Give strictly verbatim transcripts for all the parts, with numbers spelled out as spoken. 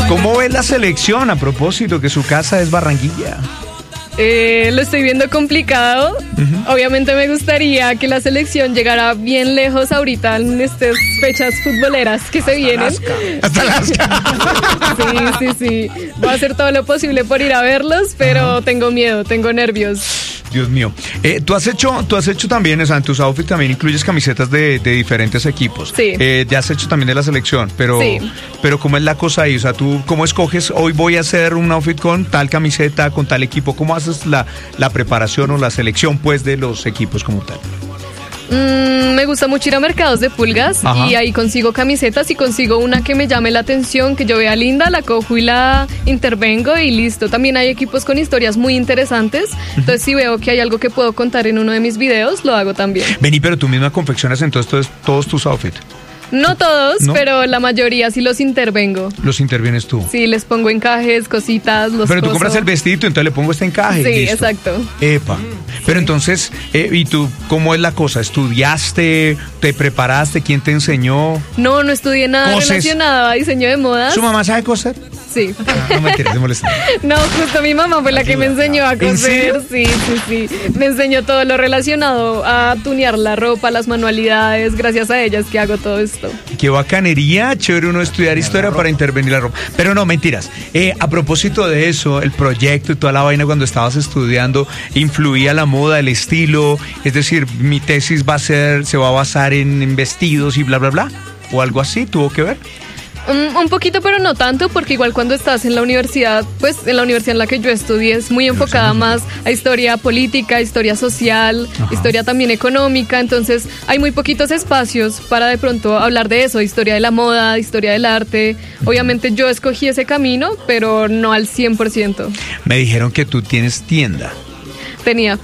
¿Cómo ves la selección a propósito que su casa es Barranquilla? Eh, lo estoy viendo complicado. Uh-huh. Obviamente me gustaría que la selección llegara bien lejos ahorita en estas fechas futboleras que Hasta se vienen. Alaska. Hasta Alaska. Sí, sí, sí. Voy a hacer todo lo posible por ir a verlos, pero uh-huh. tengo miedo, tengo nervios. Dios mío. Eh, tú has hecho, tú has hecho también, o sea, en tus outfits también incluyes camisetas de, de diferentes equipos. Sí. Eh, ya has hecho también de la selección, pero, sí. pero ¿cómo es la cosa ahí? O sea, tú, ¿cómo escoges? Hoy voy a hacer un outfit con tal camiseta, con tal equipo. ¿Cómo haces la, la preparación o la selección, pues, de los equipos como tal? Mm, me gusta mucho ir a mercados de pulgas. Ajá. Y ahí consigo camisetas y consigo una que me llame la atención, que yo vea linda, la cojo y la intervengo y listo. También hay equipos con historias muy interesantes, entonces si veo que hay algo que puedo contar en uno de mis videos, lo hago también. Vení, pero tú misma confeccionas entonces todos tus outfits. No todos, ¿no? Pero la mayoría sí los intervengo. ¿Los intervienes tú? Sí, les pongo encajes, cositas, los Pero tú coso. compras el vestidito, entonces le pongo este encaje. Sí, listo. exacto. Epa. Mm, pero sí. Entonces, eh, ¿y tú cómo es la cosa? ¿Estudiaste? ¿Te preparaste? ¿Quién te enseñó? No, no estudié nada ¿Coses? relacionado a diseño de modas. ¿Su mamá sabe coser? Sí. Ah, no me interesa, me molesta. No, justo mi mamá fue la que me enseñó a coser. Sí, sí, sí. Me enseñó todo lo relacionado a tunear la ropa, las manualidades. Gracias a ellas que hago todo esto. Qué bacanería, chévere uno estudiar historia para intervenir la ropa. Pero no, mentiras. Eh, a propósito de eso, el proyecto y toda la vaina cuando estabas estudiando, ¿influía la moda, el estilo? Es decir, mi tesis va a ser, se va a basar en, en vestidos y bla, bla, bla. ¿O algo así? ¿Tuvo que ver? Un, un poquito, pero no tanto, porque igual cuando estás en la universidad, pues en la universidad en la que yo estudié es muy enfocada más a historia política, historia social, Ajá. historia también económica, entonces hay muy poquitos espacios para de pronto hablar de eso, historia de la moda, historia del arte. Obviamente yo escogí ese camino, pero no al cien por ciento. Me dijeron que tú tienes tienda. Tenía.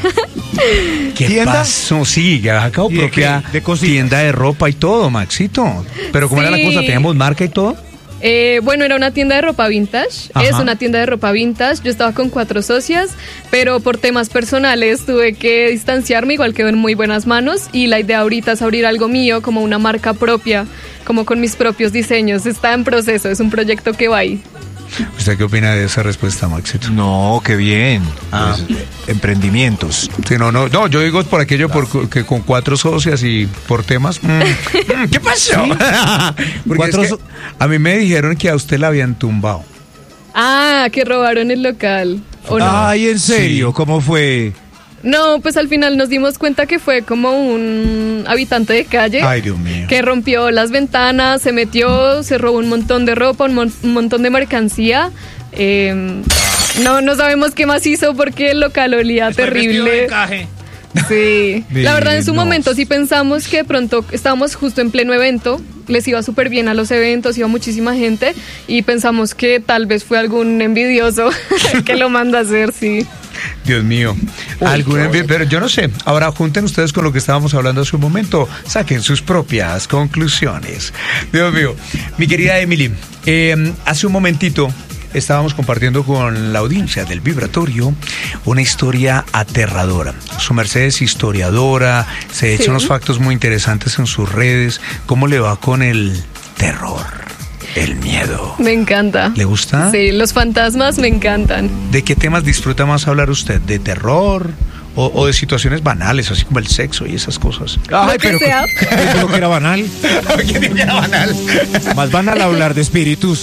¿Qué ¿Tienda? pasó? Sí, ya acabo propia de, de tienda de ropa y todo, Maxito. Pero ¿cómo sí. era la cosa? ¿Teníamos marca y todo? Eh, bueno, era una tienda de ropa vintage. Ajá. Es una tienda de ropa vintage. Yo estaba con cuatro socias, pero por temas personales tuve que distanciarme. Igual quedó en muy buenas manos. Y la idea ahorita es abrir algo mío, como una marca propia, como con mis propios diseños. Está en proceso, es un proyecto que va ahí. ¿Usted qué opina de esa respuesta, Maxito? No, qué bien. Ah. Pues, emprendimientos. Sí, no, no, no, yo digo por aquello por, que con cuatro socias y por temas. Mm, ¿Qué pasó? ¿Sí? Porque ¿Cuatro es que a mí me dijeron que a usted la habían tumbado. Ah, que robaron el local. ¿O no? Ay, ¿en serio? Sí. ¿Cómo fue? No, pues al final nos dimos cuenta que fue como un habitante de calle. Ay, Dios mío. Que rompió las ventanas, se metió, se robó un montón de ropa, un, mon- un montón de mercancía. Eh, no, no sabemos qué más hizo porque el local olía Estoy terrible. Sí, la verdad en su momento sí pensamos que de pronto estábamos justo en pleno evento, les iba súper bien a los eventos, iba muchísima gente y pensamos que tal vez fue algún envidioso que lo manda a hacer, sí. Dios mío, Uy, algún envi- pero yo no sé, ahora junten ustedes con lo que estábamos hablando hace un momento, saquen sus propias conclusiones. Dios mío, mi querida Emily, eh, hace un momentito estábamos compartiendo con la audiencia del Vibratorio una historia aterradora. Su merced es historiadora, se echa sí. unos factos muy interesantes en sus redes. ¿Cómo le va con el terror, el miedo? Me encanta. ¿Le gusta? Sí, los fantasmas me encantan. ¿De qué temas disfruta más hablar usted? ¿De terror? O, o de situaciones banales, así como el sexo y esas cosas. Ay, lo pero que sea. Creo que era banal. ¿Qué era banal? Más banal hablar de espíritus.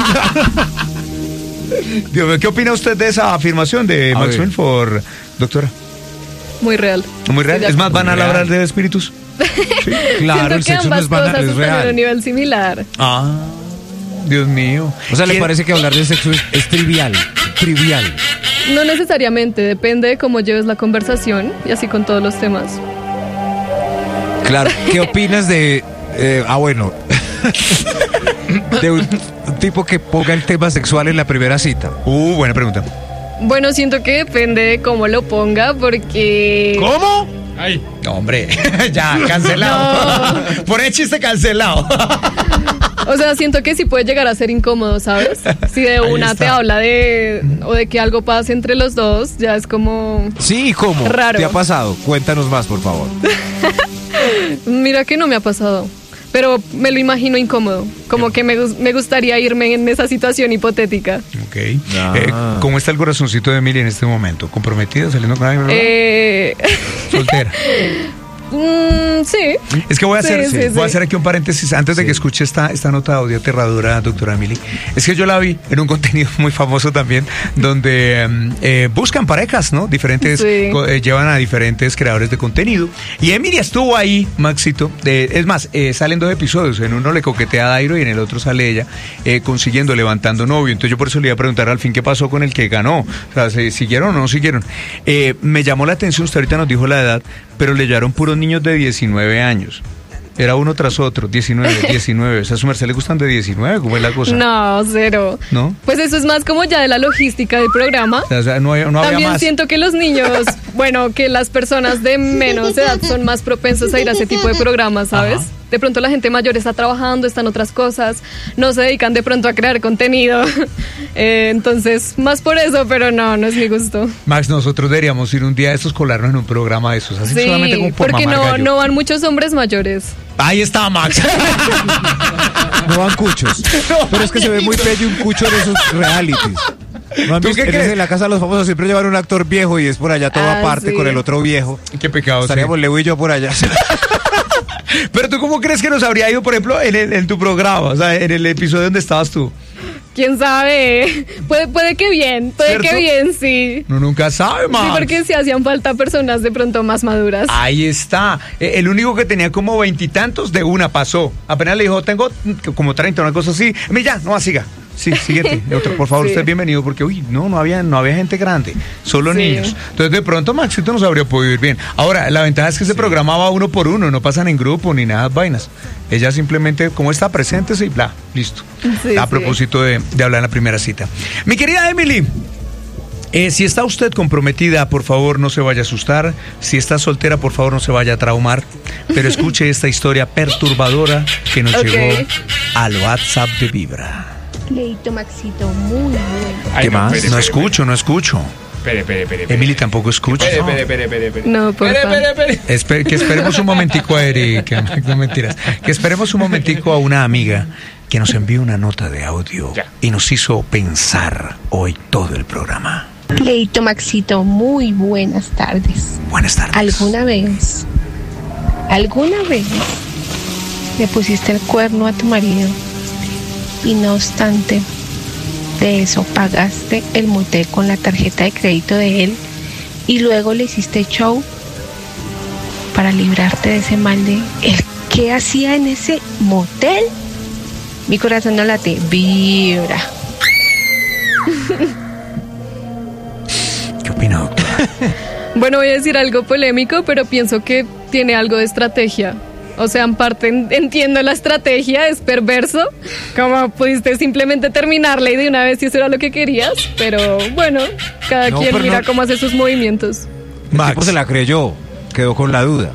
Dios mío, ¿qué opina usted de esa afirmación de Max Milford, doctora? Muy real. Muy real. ¿Es más banal hablar de espíritus? Sí. Claro, el sexo no es banal, es real. A un nivel similar. Ah, Dios mío. O sea, ¿le parece que hablar de sexo es, es trivial? Trivial. No necesariamente, depende de cómo lleves la conversación y así con todos los temas. Claro, ¿qué opinas de... Eh, ah, bueno... de un, un tipo que ponga el tema sexual en la primera cita? Uh, buena pregunta. Bueno, siento que depende de cómo lo ponga, porque... ¿Cómo? Ay, no, hombre, ya, cancelado. No. Por el chiste cancelado. O sea, siento que sí puede llegar a ser incómodo, ¿sabes? Si de una te habla de... o de que algo pase entre los dos, ya es como... Sí, ¿cómo? Raro. ¿Te ha pasado? Cuéntanos más, por favor. Mira que no me ha pasado. pero me lo imagino incómodo, como que me, me gustaría irme en esa situación hipotética. Ok. Ah. Eh, ¿Cómo está el corazoncito de Emilia en este momento? ¿Comprometida, saliendo con alguien? Eh... Soltera. Mm, sí. Es que voy a hacer, sí, sí, voy sí. a hacer aquí un paréntesis antes de sí. que escuche esta, esta nota de audio aterradora, doctora Emily. Es que yo la vi en un contenido muy famoso también, donde eh, buscan parejas, ¿no? Diferentes, sí. eh, llevan a diferentes creadores de contenido. Y Emily estuvo ahí, Maxito. De, es más, eh, salen dos episodios. En uno le coquetea a Dairo y en el otro sale ella eh, consiguiendo, levantando novio. Entonces yo por eso le iba a preguntar al fin qué pasó con el que ganó. O sea, ¿se siguieron o no siguieron? Eh, me llamó la atención, usted ahorita nos dijo la edad, pero le llevaron puros niños de diecinueve años. Era uno tras otro, diecinueve, diecinueve. O sea, ¿a su merced le gustan de diecinueve? ¿Cómo es la cosa? No, cero. ¿No? Pues eso es más como ya de la logística del programa. O sea, no, no había También más. siento que los niños, bueno, que las personas de menos edad son más propensos a ir a ese tipo de programas, ¿sabes? Ajá. De pronto la gente mayor está trabajando, está en otras cosas, no se dedican de pronto a crear contenido. eh, entonces, más por eso, pero no, no es mi gusto. Max, nosotros deberíamos ir un día a estos colarnos en un programa de esos, así sí, solamente como por porque mamar no, gallo. no van muchos hombres mayores. Ahí está, Max. No van cuchos. Pero es que se ve muy bello un cucho en esos realities. ¿No han ¿Tú visto? qué En crees? ese, la casa de los famosos siempre llevan un actor viejo y es por allá todo Ah, aparte sí. con el otro viejo. Qué pecado. Estaríamos Sí. Leo y yo por allá. Pero tú, ¿cómo crees que nos habría ido, por ejemplo, en, el, en tu programa? O sea, en el episodio donde estabas tú. ¿Quién sabe? Puede, puede que bien, puede ¿Cierto? que bien, sí. No, nunca sabe, Max. Sí, porque sí hacían falta personas de pronto más maduras. Ahí está. Eh, El único que tenía como veintitantos de una pasó. Apenas le dijo, tengo como treinta, una cosa así. Mira, ya, no más, siga. Sí, siguiente. Otro, por favor, Sí. usted es bienvenido, porque, uy, no, no había, no había gente grande, solo Sí. niños. Entonces, de pronto, Maxito nos habría podido ir bien. Ahora, la ventaja es que se programaba uno por uno, no pasan en grupo ni nada de vainas. Ella simplemente, como está presente, y bla, listo. Sí, a sí. propósito de, de hablar en la primera cita. Mi querida Emily, Eh, si está usted comprometida, por favor no se vaya a asustar. Si está soltera, por favor no se vaya a traumar. Pero escuche esta historia perturbadora que nos Okay. llegó al WhatsApp de Vibra. Leito, Maxito, muy bueno. Ay, ¿Qué más? espere, No espere, escucho, no escucho. Espere, espere, espere. espere. Emily tampoco escucha. Espere, No. espere, espere, espere, espere. No, por Espere, favor. espere, espere. Espe- que esperemos un momentico a Erika. No mentiras. Que esperemos un momentico a una amiga que nos envió una nota de audio Ya. y nos hizo pensar hoy todo el programa. Leito, Maxito, muy buenas tardes. Buenas tardes. ¿Alguna vez, alguna vez le pusiste el cuerno a tu marido y no obstante de eso pagaste el motel con la tarjeta de crédito de él y luego le hiciste show para librarte de ese mal de él? ¿Qué hacía en ese motel? Mi corazón no late, vibra. ¿Qué opina, doctora? Bueno, voy a decir algo polémico, pero pienso que tiene algo de estrategia. O sea, en parte en- entiendo la estrategia, es perverso. Como pudiste simplemente terminarla y de una vez si eso era lo que querías. Pero bueno, cada No, quien pero mira no- cómo hace sus movimientos. El Max. tipo se la creyó, quedó con la duda.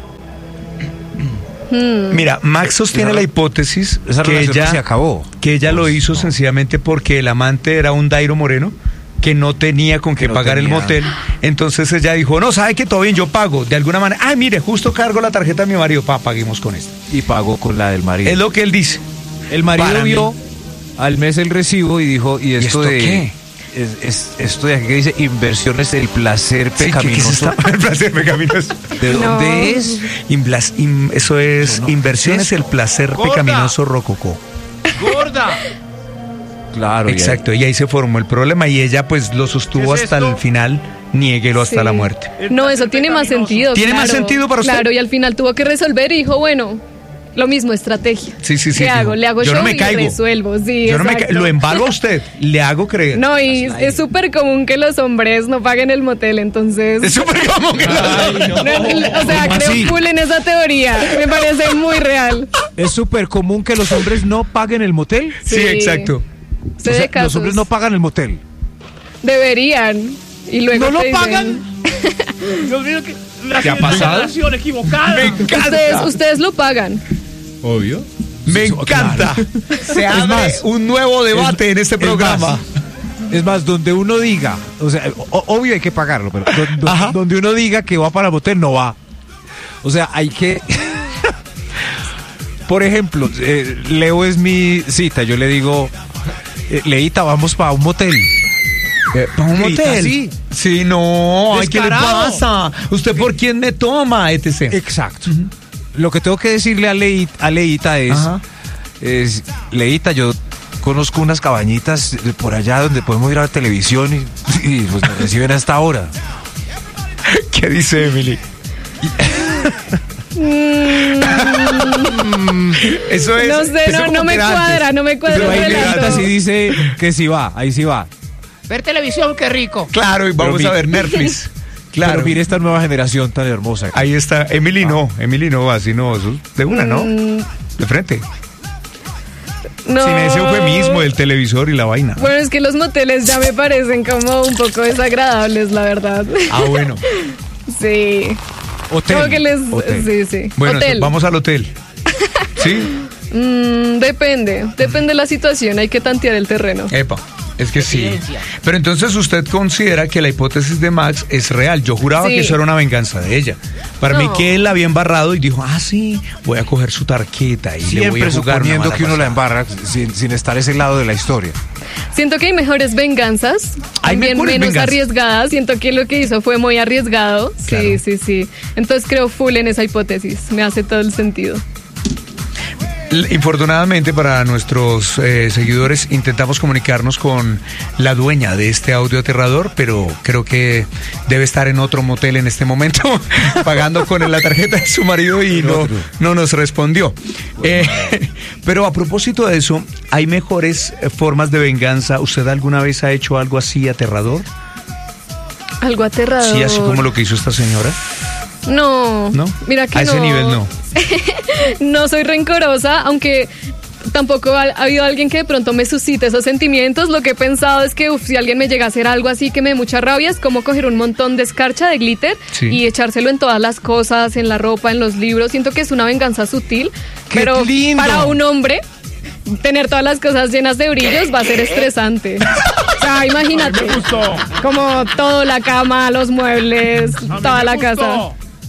Mira, Max sostiene Esa- la hipótesis Esa que relación ella, no se acabó. que ella lo hizo sencillamente porque el amante era un Dairo Moreno que no tenía con qué no pagar el tenía. motel. Entonces ella dijo, no, ¿sabe que todo bien? Yo pago. De alguna manera, ay, mire, justo cargo la tarjeta de mi marido. Pa, paguemos con esto. Y pagó con la del marido. Es lo que él dice. El marido Para vio mí. al mes el recibo y dijo, ¿y esto, esto de qué? Es, es- esto de aquí que dice inversiones del placer Sí, ¿qué- qué es pecaminoso? esta- el placer pecaminoso. ¿De No. dónde es? Imblas- im- eso es No, no, inversiones, ¿qué es el placer Gorda. pecaminoso rococó. ¡Gorda! Claro. y ahí- Exacto, y ahí se formó el problema y ella pues lo sostuvo ¿Qué es hasta esto? el final, niéguelo hasta Sí. la muerte. El No, placer eso tiene más pecaminoso. sentido. ¿Tiene más claro. sentido para usted? Claro, y al final tuvo que resolver y dijo, bueno, lo mismo, estrategia. Sí, sí, sí. ¿Qué dijo, hago? Le hago yo show no me y caigo. resuelvo. Sí, Yo no me ca- exacto. lo embalo a usted, le hago creer. No, y es súper común que los hombres no paguen el motel, entonces... Es súper común que lo- Ay, no. No, o sea, ¿Cómo creo así? full en esa teoría. Me parece muy real. Es súper común que los hombres no paguen el motel. Sí, Sí. exacto. Sé O sea, de casos. los hombres no pagan el motel. Deberían. Y luego ¿No lo te dicen- pagan? Dios mío, que la ¿Qué ha pasado? generación equivocada. Me encanta. Ustedes, ustedes lo pagan. Obvio. Me Sí, encanta. Se abre más, un nuevo debate es- en este es programa. más, Es más, donde uno diga, o sea, o- obvio hay que pagarlo, pero do- do- Ajá. donde uno diga que va para el motel, no va. O sea, hay que... Por ejemplo, eh, Leo es mi cita. Yo le digo, eh, Leita, vamos para un motel. Eh, ¿Para un Leita, motel? sí. Sí, no. Ay, ¿qué le Descarado. pasa? ¿Usted por quién me toma? etcétera. Exacto. Lo que tengo que decirle a, Leit, a Leita es, Ajá. es, Leita, yo conozco unas cabañitas por allá donde podemos ir a la televisión y, y pues nos reciben a esta hora. ¿Qué dice Emily? Eso es. No sé, eso no, como no me que era cuadra, antes. no me cuadra Pero el ahí relato. Leita sí dice que sí va, ahí sí va. Ver televisión, qué rico. Claro, y vamos Pero a mi- ver Netflix. Claro. Pero mire esta nueva generación tan hermosa. Ahí está. Emily no. Emily no, así no. Eso es de una, ¿no? De frente. No. Sin ese eufemismo del televisor y la vaina. Bueno, es que los moteles ya me parecen como un poco desagradables, la verdad. Ah, bueno. Sí. Hotel. Como que les... Hotel. Sí, sí. Bueno, Hotel. entonces vamos al hotel. ¿Sí? Mm, depende, depende de la situación, hay que tantear el terreno. Epa. Es que sí. Evidencia. Pero entonces usted considera que la hipótesis de Max es real. Yo juraba Sí. que eso era una venganza de ella. Para mí No. que él la había embarrado y dijo, ah, sí, voy a coger su tarjeta y le voy Siempre a jugar una suponiendo mala que uno la pasada. embarra sin, sin estar ese lado de la historia. Siento que hay mejores venganzas, Hay también mejores menos venganzas. arriesgadas. Siento que lo que hizo fue muy arriesgado. Sí, Claro. sí, sí. Entonces creo full en esa hipótesis. Me hace todo el sentido. L- Infortunadamente para nuestros eh, seguidores intentamos comunicarnos con la dueña de este audio aterrador, pero creo que debe estar en otro motel en este momento pagando con la tarjeta de su marido y no, no nos respondió. Eh, pero a propósito de eso, ¿hay mejores eh, formas de venganza? ¿Usted alguna vez ha hecho algo así aterrador? Algo aterrador. Sí, así como lo que hizo esta señora. No, ¿No? Mira que A ese no. nivel no. No soy rencorosa, aunque tampoco ha, ha habido alguien que de pronto me suscite esos sentimientos. Lo que he pensado es que uf, si alguien me llega a hacer algo así que me dé mucha rabia, es como coger un montón de escarcha de glitter Sí. y echárselo en todas las cosas, en la ropa, en los libros. Siento que es una venganza sutil, ¡Qué pero lindo! para un hombre tener todas las cosas llenas de brillos va a ser estresante. O sea, imagínate, Gustó. como todo, la cama, los muebles, A mí toda me la gustó. casa.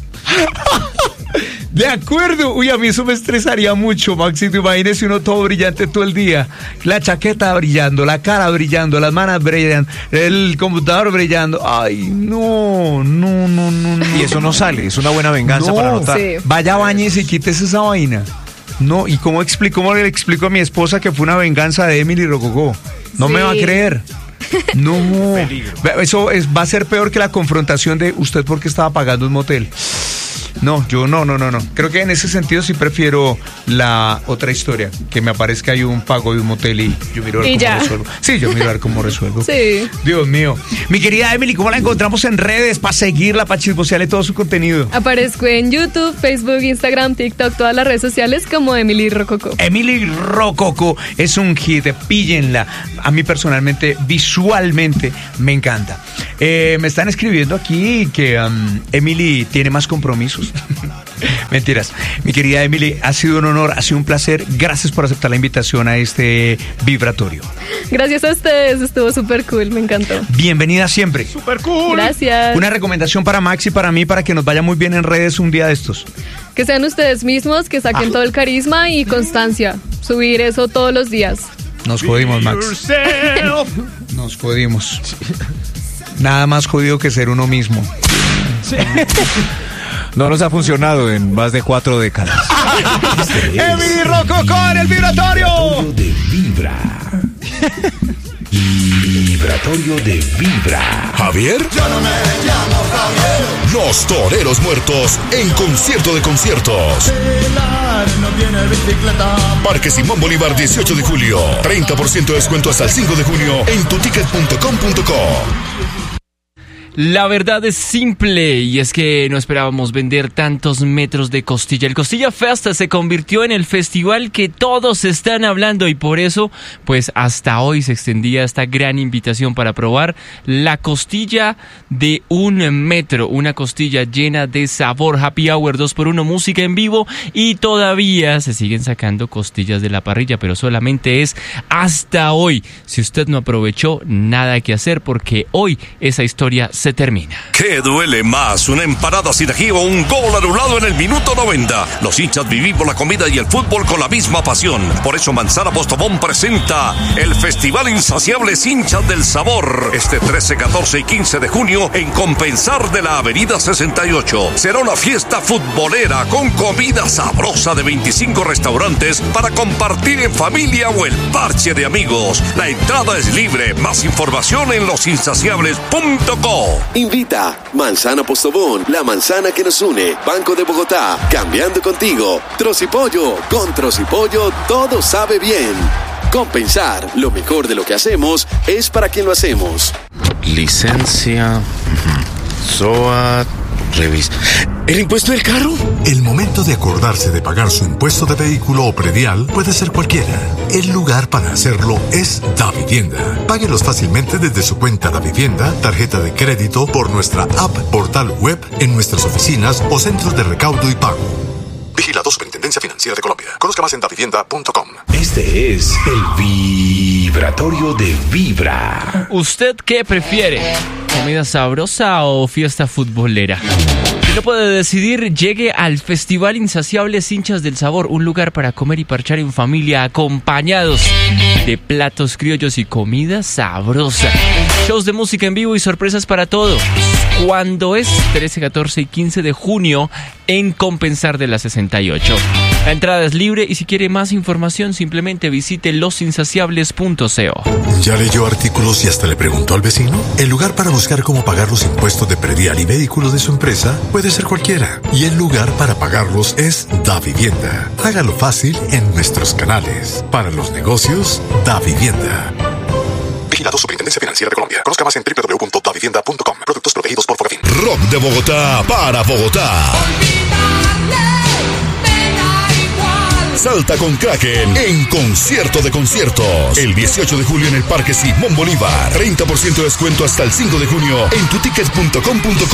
De acuerdo, uy, a mí eso me estresaría mucho, Maxito. Imagínese uno todo brillante todo el día, la chaqueta brillando, la cara brillando, las manos brillando, el computador brillando. Ay, no, no, no, no, no. Y eso no sale, es una buena venganza No. para notar. Sí. Vaya, bañese y quítese esa vaina. No, ¿y cómo explico, cómo le explico a mi esposa que fue una venganza de Emily Rococó? No me Sí. va a creer. No, Ve- eso es, va a ser peor que la confrontación de usted porque estaba pagando un motel. No, yo no, no, no, no. Creo que en ese sentido sí prefiero la otra historia, que me aparezca ahí un pago de un motel y yo miro a ver Y cómo ya. resuelvo. Sí, yo miro a ver cómo resuelvo. Sí. Dios mío. Mi querida Emily, ¿cómo la encontramos en redes para seguirla, para chismosearle todo su contenido? Aparezco en YouTube, Facebook, Instagram, TikTok, todas las redes sociales como Emily Rococo. Emily Rococo es un hit, píllenla. A mí personalmente, visualmente, me encanta. Eh, me están escribiendo aquí que um, Emily tiene más compromisos. Mentiras. Mi querida Emily, ha sido un honor, ha sido un placer. Gracias por aceptar la invitación a este vibratorio. Gracias a ustedes, estuvo súper cool, me encantó. Bienvenida siempre. Super cool. Gracias. Una recomendación para Max y para mí para que nos vaya muy bien en redes un día de estos. Que sean ustedes mismos, que saquen todo el carisma y constancia. Subir eso todos los días. Nos jodimos, Max. Yourself. Nos jodimos. Nada más jodido que ser uno mismo. No nos ha funcionado en más de cuatro décadas. Emily Rococo en el vibratorio. De Vibra. Vibratorio de Vibra. ¿Javier? Yo no me llamo Javier. Los Toreros Muertos en concierto de conciertos. Parque Simón Bolívar, dieciocho de julio. treinta por ciento de descuento hasta el cinco de junio en tuticket punto com punto co. La verdad es simple y es que no esperábamos vender tantos metros de costilla. El Costilla Fest se convirtió en el festival que todos están hablando y por eso, pues hasta hoy se extendía esta gran invitación para probar la costilla de un metro, una costilla llena de sabor. Happy Hour dos por uno, música en vivo y todavía se siguen sacando costillas de la parrilla, pero solamente es hasta hoy. Si usted no aprovechó, nada que hacer porque hoy esa historia se se termina. ¿Qué duele más? ¿Una empanada sin ají o un gol anulado en el minuto noventa? Los hinchas vivimos la comida y el fútbol con la misma pasión. Por eso Manzana Postobón presenta el Festival Insaciables Hinchas del Sabor. Este trece, catorce y quince de junio en Compensar de la Avenida sesenta y ocho. Será una fiesta futbolera con comida sabrosa de veinticinco restaurantes para compartir en familia o el parche de amigos. La entrada es libre. Más información en los insaciables punto co. Invita Manzana Postobón, la manzana que nos une. Banco de Bogotá, cambiando contigo. Trocipollo, con Trocipollo todo sabe bien. Compensar, lo mejor de lo que hacemos es para quien lo hacemos. Licencia, S O A, revista. ¿El impuesto del carro? El momento de acordarse de pagar su impuesto de vehículo o predial puede ser cualquiera. El lugar para hacerlo es Davivienda. Páguelos fácilmente desde su cuenta Davivienda, tarjeta de crédito, por nuestra app, portal web, en nuestras oficinas o centros de recaudo y pago. Vigilado Superintendencia Financiera de Colombia. Conozca más en davivienda punto com. Este es el vibratorio de Vibra. ¿Usted qué prefiere? ¿Comida sabrosa o fiesta futbolera? Si no puede decidir, llegue al Festival Insaciables Hinchas del Sabor, un lugar para comer y parchar en familia acompañados de platos criollos y comida sabrosa. Shows de música en vivo y sorpresas para todos. ¿Cuándo es? trece, catorce y quince de junio en Compensar de la sesenta y ocho. La entrada es libre y si quiere más información simplemente visite los insaciables punto co. ¿Ya leyó artículos y hasta le preguntó al vecino? El lugar para buscar cómo pagar los impuestos de predial y vehículos de su empresa puede ser cualquiera. Y el lugar para pagarlos es Davivienda. Hágalo fácil en nuestros canales. Para los negocios, Davivienda. Vigilado Superintendencia Financiera de Colombia. Conozca más en doble u doble u doble u punto davivienda punto com. Productos protegidos por Fogafín. Rock de Bogotá para Bogotá. Salta con Kraken en concierto de conciertos. El dieciocho de julio en el Parque Simón Bolívar. treinta por ciento de descuento hasta el cinco de junio en tu ticket punto com punto co.